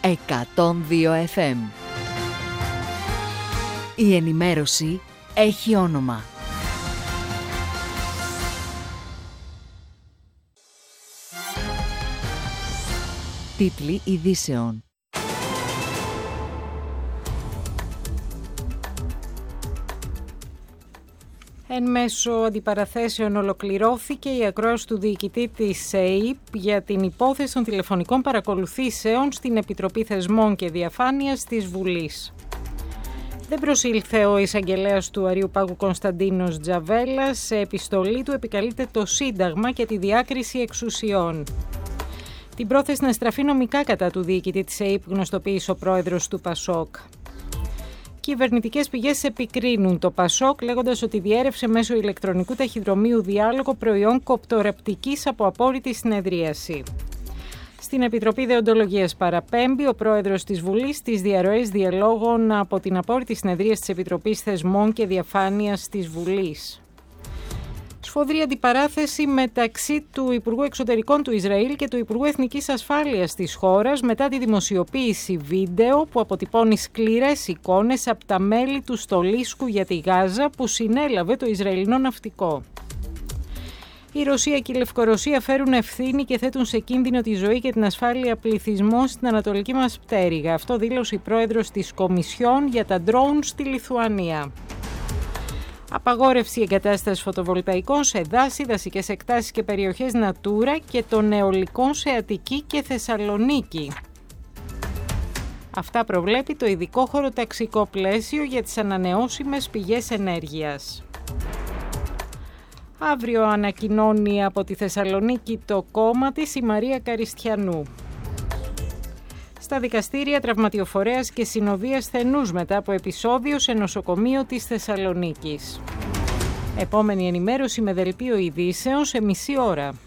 102 FM. Η ενημέρωση έχει όνομα. Τίτλοι ειδήσεων. Εν μέσω αντιπαραθέσεων ολοκληρώθηκε η ακρόαση του διοικητή της ΕΕΠ για την υπόθεση των τηλεφωνικών παρακολουθήσεων στην Επιτροπή Θεσμών και Διαφάνειας της Βουλής. Δεν προσήλθε ο εισαγγελέας του Αρείου Πάγου Κωνσταντίνος Τζαβέλας. Σε επιστολή του επικαλείται το Σύνταγμα και τη διάκριση εξουσιών. Την πρόθεση να στραφεί νομικά κατά του διοικητή της ΕΕΠ γνωστοποίησε ο πρόεδρος του ΠΑΣΟΚ. Κυβερνητικές πηγές επικρίνουν το ΠΑΣΟΚ λέγοντας ότι διέρευσε μέσω ηλεκτρονικού ταχυδρομείου διάλογο προϊόν κοπτοραπτικής από απόρριτη συνεδρίαση. Στην Επιτροπή Δεοντολογίας παραπέμπει ο πρόεδρος της Βουλής στις διαρροές διαλόγων από την απόρριτη συνεδρίαση της Επιτροπής Θεσμών και Διαφάνειας της Βουλής. Σφοδρή αντιπαράθεση μεταξύ του Υπουργού Εξωτερικών του Ισραήλ και του Υπουργού Εθνικής Ασφάλειας της χώρας μετά τη δημοσιοποίηση βίντεο που αποτυπώνει σκληρές εικόνες από τα μέλη του στολίσκου για τη Γάζα που συνέλαβε το Ισραηλινό ναυτικό. Η Ρωσία και η Λευκορωσία φέρουν ευθύνη και θέτουν σε κίνδυνο τη ζωή και την ασφάλεια πληθυσμών στην ανατολική μας πτέρυγα. Αυτό δήλωσε η πρόεδρος της Κομισιόν για τα ντρόουν στη Λιθουανία. Απαγόρευση εγκατάστασης φωτοβολταϊκών σε δάση, δασικές εκτάσεις και περιοχές Natura και των αιωλικών σε Αττική και Θεσσαλονίκη. Αυτά προβλέπει το ειδικό χωροταξικό πλαίσιο για τις ανανεώσιμες πηγές ενέργειας. Αύριο ανακοινώνει από τη Θεσσαλονίκη το κόμμα της η Μαρία Καριστιανού. Στα δικαστήρια τραυματιοφορέας και συνοδεία ασθενούς μετά από επεισόδιο σε νοσοκομείο της Θεσσαλονίκης. Επόμενη ενημέρωση με δελτίο ειδήσεων σε μισή ώρα.